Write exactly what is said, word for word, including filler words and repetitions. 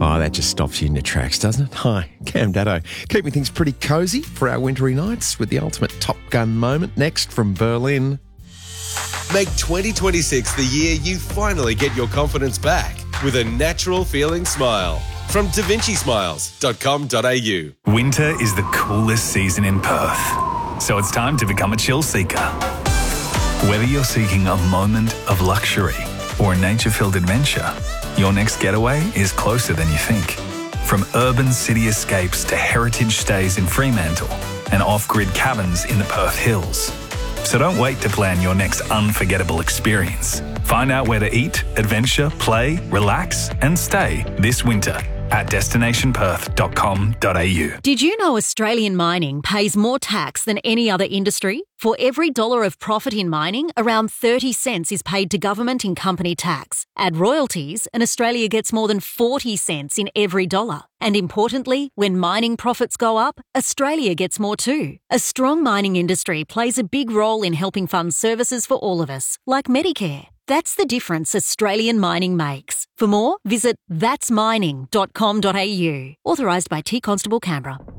Oh, that just stops you in your tracks, doesn't it? Hi, Cam Daddo. Keeping things pretty cosy for our wintry nights with the ultimate Top Gun moment next from Berlin. Make twenty twenty-six the year you finally get your confidence back with a natural feeling smile. From da vinci smiles dot com dot a u. Winter is the coolest season in Perth, so it's time to become a chill seeker. Whether you're seeking a moment of luxury or a nature-filled adventure, your next getaway is closer than you think. From urban city escapes to heritage stays in Fremantle and off-grid cabins in the Perth Hills. So don't wait to plan your next unforgettable experience. Find out where to eat, adventure, play, relax and stay this winter at destination perth dot com dot a u. Did you know Australian mining pays more tax than any other industry? For every dollar of profit in mining, around thirty cents is paid to government in company tax. Add royalties, and Australia gets more than forty cents in every dollar. And importantly, when mining profits go up, Australia gets more too. A strong mining industry plays a big role in helping fund services for all of us, like Medicare. That's the difference Australian mining makes. For more, visit that's mining dot com dot a u. Authorised by T Constable Canberra.